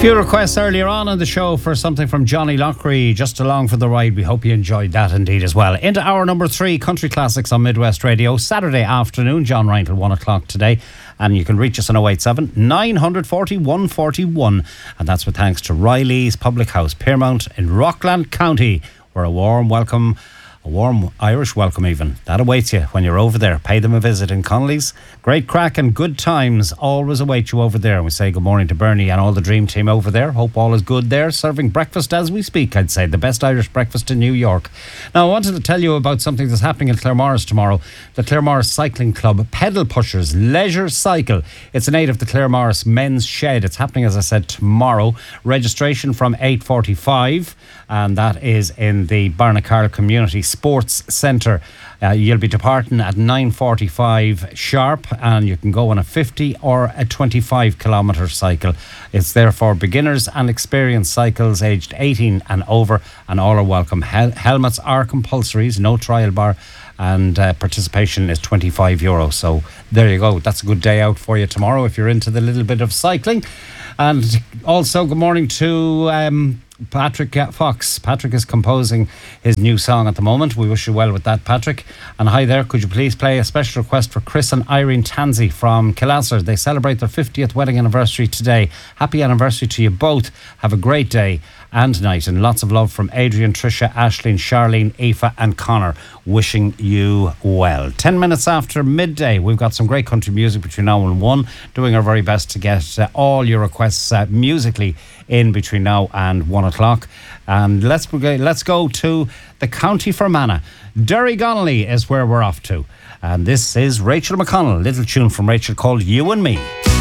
Few requests earlier on in the show for something from Johnny Lockery, Just Along for the Ride. We hope you enjoyed that indeed as well. Into hour number 3, Country Classics on Midwest Radio, Saturday afternoon, John Ryan till 1 o'clock today. And you can reach us on 087 940 141. And that's with thanks to Riley's Public House, Piermount in Rockland County, where a warm Irish welcome even, that awaits you when you're over there. Pay them a visit in Connolly's. Great crack and good times always await you over there. And we say good morning to Bernie and all the dream team over there. Hope all is good there. Serving breakfast as we speak, I'd say. The best Irish breakfast in New York. Now, I wanted to tell you about something that's happening in Claremorris tomorrow. The Claremorris Cycling Club Pedal Pushers Leisure Cycle. It's an aid of the Claremorris Men's Shed. It's happening, as I said, tomorrow. Registration from 8:45, and that is in the Barnacarl Community Sports Centre. You'll be departing at 9:45 sharp, and you can go on a 50 or a 25 kilometre cycle. It's there for beginners and experienced cycles aged 18 and over, and all are welcome. Helmets are compulsories, no trial bar, and participation is €25. So there you go. That's a good day out for you tomorrow if you're into the little bit of cycling. And also good morning to Patrick Fox. Patrick is composing his new song at the moment. We wish you well with that, Patrick. And hi there, could you please play a special request for Chris and Irene Tansey from Killasser? They celebrate their 50th wedding anniversary today. Happy anniversary to you both. Have a great day and night, and lots of love from Adrian, Tricia, Aisling, Charlene, Aoife and Connor, wishing you well. 10 minutes after midday, we've got some great country music between now and 1, doing our very best to get all your requests musically in between now and 1 o'clock. And let's go to the County Fermanagh. Derry Connolly is where we're off to, and this is Rachel McConnell, little tune from Rachel called You and Me.